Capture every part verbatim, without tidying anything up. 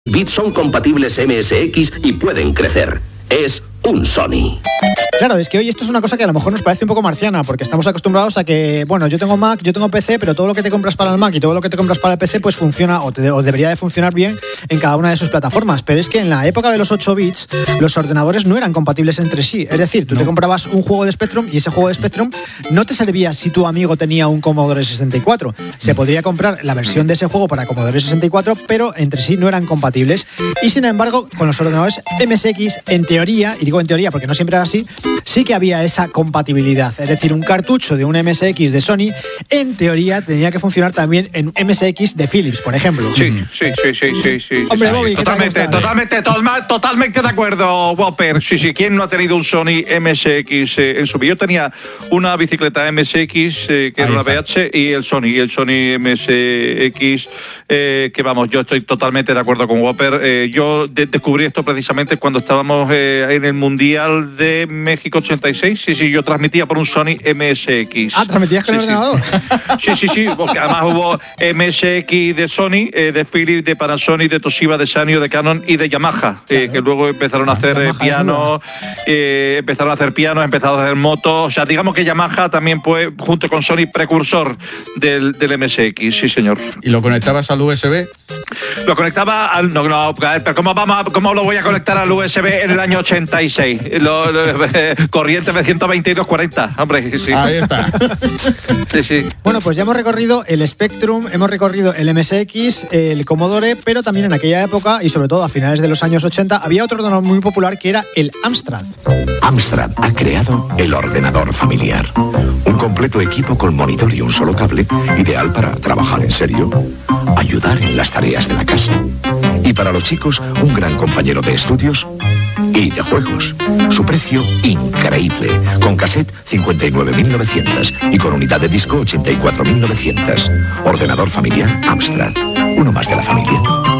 bits son compatibles M S X y pueden crecer. Es un Sony. Claro, es que hoy esto es una cosa que a lo mejor nos parece un poco marciana, porque estamos acostumbrados a que, bueno, yo tengo Mac, yo tengo P C, pero todo lo que te compras para el Mac y todo lo que te compras para el P C, pues funciona o, te, o debería de funcionar bien en cada una de sus plataformas. Pero es que en la época de los ocho bits, los ordenadores no eran compatibles entre sí. Es decir, tú no. te comprabas un juego de Spectrum y ese juego de Spectrum no te servía si tu amigo tenía un Commodore sesenta y cuatro. Se podría comprar la versión de ese juego para Commodore sesenta y cuatro, pero entre sí no eran compatibles. Y sin embargo, con los ordenadores M S X, en teoría, y digo en teoría porque no siempre era así, sí que había esa compatibilidad. Es decir, un cartucho de un M S X de Sony, en teoría, tenía que funcionar también en M S X de Philips, por ejemplo. Sí, sí, sí, sí, sí. sí Hombre, sí, Bobby, totalmente, totalmente, totalmente, totalmente de acuerdo, Whopper. Sí, sí, ¿quién no ha tenido un Sony M S X eh, en su vida? Yo tenía una bicicleta M S X, eh, que era una B H, y el Sony, y el Sony M S X, eh, que vamos, yo estoy totalmente de acuerdo con Whopper. Eh, yo de- descubrí esto precisamente cuando estábamos eh, en el Mundial de México ochenta y seis. Sí, sí, yo transmitía por un Sony M S X. Ah, ¿transmitías con sí, el sí. ordenador? Sí, sí, sí, porque además hubo M S X de Sony, eh, de Philips, de Panasonic, de Toshiba, de Sanyo, de Canon y de Yamaha, eh, que luego empezaron a hacer eh, pianos, eh, empezaron a hacer pianos, empezaron a hacer motos. O sea, digamos que Yamaha también fue, junto con Sony, precursor del, del M S X, sí, señor. ¿Y lo conectabas al U S B? Lo conectaba al... No, no, pero ¿cómo, vamos a- ¿cómo lo voy a conectar al U S B en el año ochenta y seis? Lo, lo, eh, corriente de ciento veintidós cuarenta, hombre. Sí. Ahí está. Sí, sí. Bueno, pues ya hemos recorrido el Spectrum, hemos recorrido el M S X, el Commodore, pero también en aquella época, y sobre todo a finales de los años ochenta, había otro ordenador muy popular que era el Amstrad. Amstrad ha creado el ordenador familiar. Un completo equipo con monitor y un solo cable, ideal para trabajar en serio, ayudar en las tareas de la casa. Y para los chicos, un gran compañero de estudios y de juegos. Su precio, increíble. Con cassette, cincuenta y nueve mil novecientos y con unidad de disco, ochenta y cuatro mil novecientos. Ordenador familiar Amstrad. Uno más de la familia.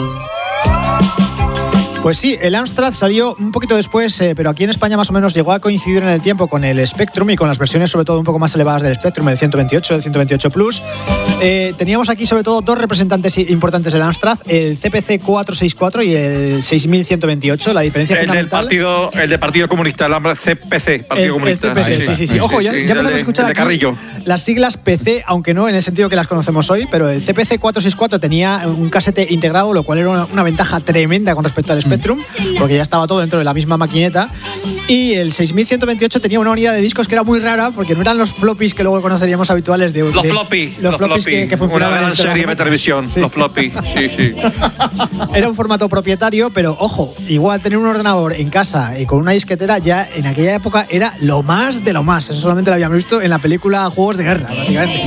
Pues sí, el Amstrad salió un poquito después, eh, pero aquí en España más o menos llegó a coincidir en el tiempo con el Spectrum y con las versiones sobre todo un poco más elevadas del Spectrum, el ciento veintiocho, el ciento veintiocho Plus. Eh, teníamos aquí sobre todo dos representantes importantes del Amstrad, el C P C cuatrocientos sesenta y cuatro y el seis mil ciento veintiocho. La diferencia El del fundamental... partido, el de Partido Comunista, el hambre C P C, Partido El, el Comunista. C P C, sí, sí, sí. Ojo, ya, ya empezamos el a escuchar de aquí Carrillo. las siglas P C, aunque no en el sentido que las conocemos hoy, pero el C P C cuatrocientos sesenta y cuatro tenía un casete integrado, lo cual era una, una ventaja tremenda con respecto al Spectrum, porque ya estaba todo dentro de la misma maquineta. Y el seis mil ciento veintiocho tenía una unidad de discos que era muy rara, porque no eran los floppies que luego conoceríamos habituales de... Los de- floppy. Los, floppies que, que funcionaban Una gran entre las serie de máquinas. televisión. Sí. Los floppy. Sí, sí. Era un formato propietario, pero ojo, igual tener un ordenador en casa y con una disquetera ya en aquella época era lo más de lo más. Eso solamente lo habíamos visto en la película Juegos de Guerra, prácticamente.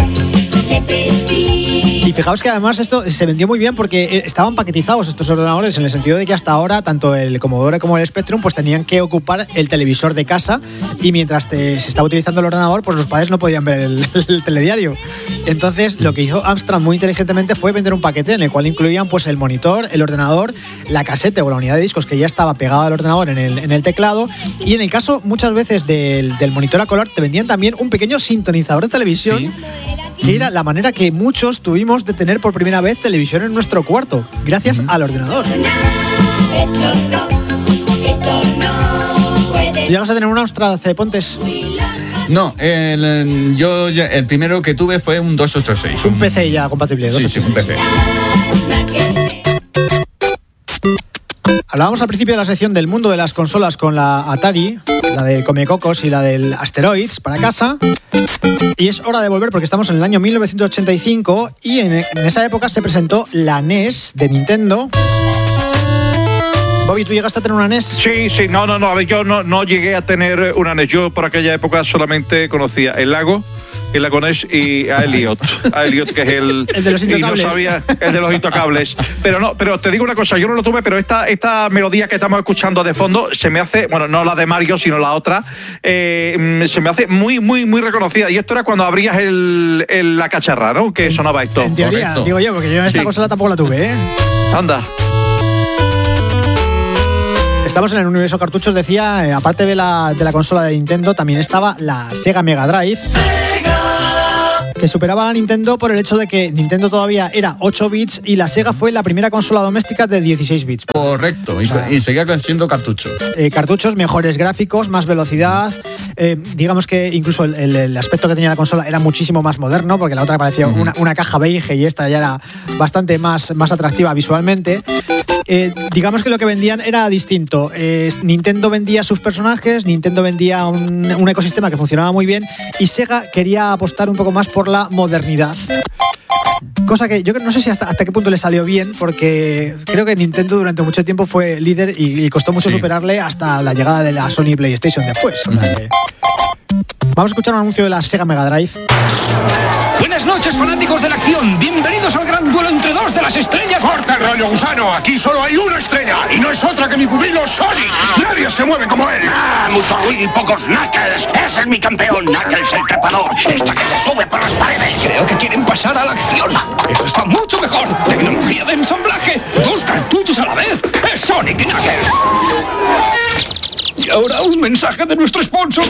Y fijaos que además esto se vendió muy bien porque estaban paquetizados estos ordenadores, en el sentido de que hasta ahora tanto el Commodore como el Spectrum pues tenían que ocupar el televisor de casa, y mientras te, se estaba utilizando el ordenador pues los padres no podían ver el, el telediario. Entonces lo que hizo Amstrad muy inteligentemente fue vender un paquete en el cual incluían pues el monitor, el ordenador, la casete o la unidad de discos que ya estaba pegada al ordenador en el, en el teclado, y en el caso muchas veces del, del monitor a color te vendían también un pequeño sintonizador de televisión. Sí. Que era la manera que muchos tuvimos de tener por primera vez televisión en nuestro cuarto, gracias uh-huh. al ordenador. ¿Llegas a tener un Amstrad, Pontes? No, el, yo el primero que tuve fue un doscientos ochenta y seis. Un P C ya compatible. Sí, sí, un P C. Hablábamos al principio de la sección del mundo de las consolas con la Atari, la del Comecocos y la del Asteroids para casa. Y es hora de volver porque estamos en el año mil novecientos ochenta y cinco y en, en esa época se presentó la N E S de Nintendo. Bobby, ¿tú llegaste a tener una N E S? Sí, sí, no, no, no, a ver, yo no, no llegué a tener una N E S. Yo por aquella época solamente conocía el lago, el lago N E S y a Elliot. A Elliot, que es el... El de los intocables. Y no sabía, el de los intocables. Pero no, pero te digo una cosa, yo no lo tuve, pero esta, esta melodía que estamos escuchando de fondo se me hace, bueno, no la de Mario, sino la otra, eh, se me hace muy, muy, muy reconocida. Y esto era cuando abrías el, el, la cacharra, ¿no? Que sonaba esto. En teoría, correcto. Digo yo, porque yo esta sí. consola tampoco la tuve, ¿eh? Anda. Estamos en el universo cartuchos, decía, eh, aparte de la, de la consola de Nintendo, también estaba la Sega Mega Drive, que que superaba a Nintendo por el hecho de que Nintendo todavía era ocho bits y la Sega fue la primera consola doméstica de dieciséis bits. Correcto, y, o sea, y seguía siendo cartuchos. Eh, cartuchos, mejores gráficos, más velocidad. Eh, digamos que incluso el, el, el aspecto que tenía la consola era muchísimo más moderno, porque la otra parecía uh-huh. una, una caja beige y esta ya era bastante más, más atractiva visualmente. Eh, digamos que lo que vendían era distinto. Eh, Nintendo vendía sus personajes, Nintendo vendía un, un ecosistema que funcionaba muy bien y Sega quería apostar un poco más por la modernidad. Cosa que yo no sé si hasta, hasta qué punto le salió bien, porque creo que Nintendo durante mucho tiempo fue líder y, y costó mucho sí. superarle hasta la llegada de la Sony PlayStation después. O sea que... Vamos a escuchar un anuncio de la Sega Mega Drive. Buenas noches, fanáticos de la acción. Bienvenidos al gran duelo entre dos de las estrellas. ¡Corta el rollo, gusano! Aquí solo hay una estrella y no es otra que mi pupilo Sonic. Nadie se mueve como él. ¡Ah! Mucho ruido y pocos Knuckles. Ese es mi campeón, Knuckles el trepador. Esta que se sube por las paredes. Creo que quieren pasar a la acción. Eso está mucho mejor. Tecnología de ensamblaje. Dos cartuchos a la vez. Es Sonic y Knuckles. Y ahora un mensaje de nuestro sponsor.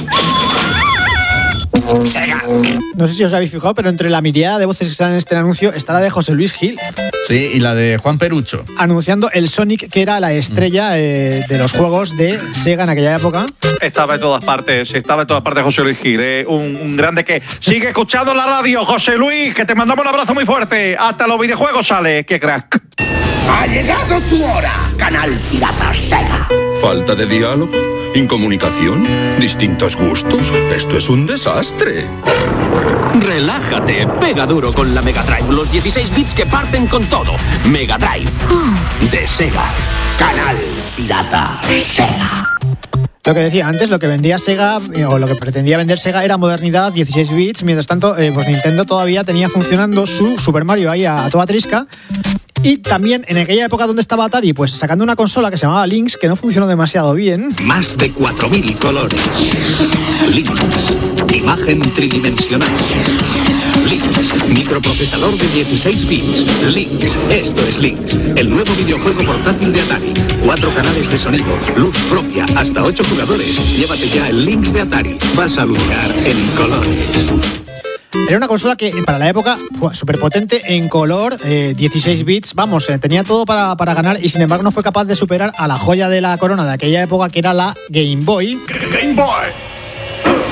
Sega. No sé si os habéis fijado, pero entre la mirada de voces que están en este anuncio está la de José Luis Gil. Sí, y la de Juan Perucho. Anunciando el Sonic, que era la estrella eh, de los juegos de Sega en aquella época. Estaba en todas partes, estaba en todas partes José Luis Gil, eh, un, un grande que sigue escuchando la radio. José Luis, que te mandamos un abrazo muy fuerte. Hasta los videojuegos sale, qué crack. Ha llegado tu hora, Canal Pirata Sega. Falta de diálogo, incomunicación, distintos gustos. Esto es un desastre. Relájate, pega duro con la Mega Drive. Los dieciséis bits que parten con todo. Mega Drive de Sega. Canal Pirata Sega. Lo que decía antes, lo que vendía Sega, eh, o lo que pretendía vender Sega era modernidad, dieciséis bits. Mientras tanto, eh, pues Nintendo todavía tenía funcionando su Super Mario ahí a, a toda trisca. Y también en aquella época donde estaba Atari, pues sacando una consola que se llamaba Lynx, que no funcionó demasiado bien. Más de cuatro mil colores. Lynx, imagen tridimensional. Lynx, microprocesador de dieciséis bits. Lynx, esto es Lynx, el nuevo videojuego portátil de Atari. Cuatro canales de sonido, luz propia, hasta ocho jugadores. Llévate ya el Lynx de Atari. Vas a alucinar en colores. Era una consola que para la época fue súper potente en color, eh, dieciséis bits, vamos, eh, tenía todo para, para ganar y sin embargo no fue capaz de superar a la joya de la corona de aquella época que era la Game Boy. Game Boy.